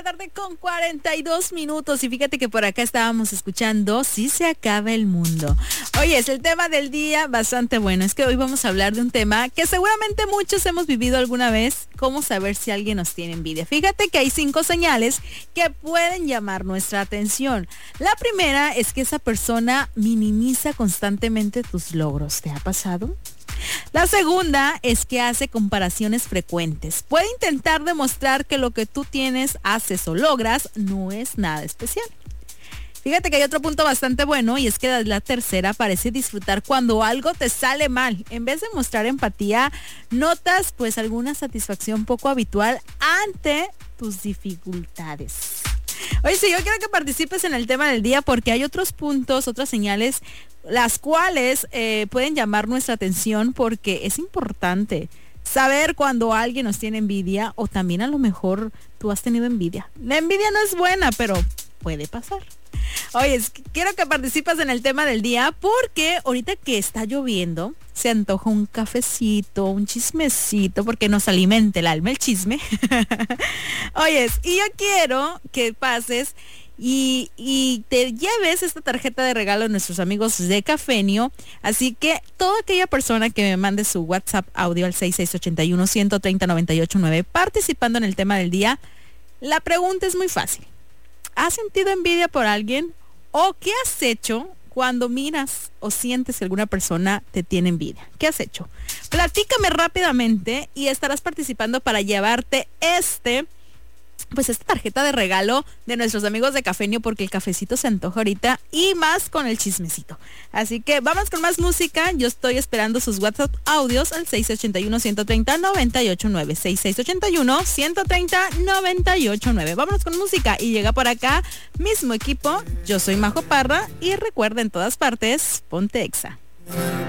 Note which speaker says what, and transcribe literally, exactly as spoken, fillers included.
Speaker 1: la tarde con cuarenta y dos minutos y fíjate que por acá estábamos escuchando Si se acaba el mundo. Oye, es el tema del día bastante bueno. Es que hoy vamos a hablar de un tema que seguramente muchos hemos vivido alguna vez. ¿Cómo saber si alguien nos tiene envidia? Fíjate que hay cinco señales que pueden llamar nuestra atención. La primera es que esa persona minimiza constantemente tus logros. ¿Te ha pasado? La segunda es que hace comparaciones frecuentes. Puede intentar demostrar que lo que tú tienes, haces o logras no es nada especial. Fíjate que hay otro punto bastante bueno y es que la tercera parece disfrutar cuando algo te sale mal. En vez de mostrar empatía, notas pues alguna satisfacción poco habitual ante tus dificultades. Oye, sí, yo quiero que participes en el tema del día porque hay otros puntos, otras señales, las cuales eh, pueden llamar nuestra atención porque es importante saber cuando alguien nos tiene envidia o también a lo mejor tú has tenido envidia. La envidia no es buena, pero puede pasar. Oye, es que quiero que participes en el tema del día porque ahorita que está lloviendo se antoja un cafecito, un chismecito, porque nos alimenta el alma el chisme. Oye, y yo quiero que pases y, y te lleves esta tarjeta de regalo de nuestros amigos de Cafenio. Así que toda aquella persona que me mande su WhatsApp audio al seis seis ocho uno, uno tres cero, nueve ocho nueve participando en el tema del día, la pregunta es muy fácil. ¿Has sentido envidia por alguien? ¿O qué has hecho cuando miras o sientes que alguna persona te tiene envidia? ¿Qué has hecho? Platícame rápidamente y estarás participando para llevarte este, pues esta tarjeta de regalo de nuestros amigos de Cafenio porque el cafecito se antoja ahorita y más con el chismecito. Así que vamos con más música. Yo estoy esperando sus WhatsApp audios al seis ocho uno, uno tres cero, nueve ocho nueve. seis seis ocho uno, uno tres cero, nueve ocho nueve. Vámonos con música y llega por acá mismo equipo. Yo soy Majo Parra y recuerda en todas partes, ponte Exa.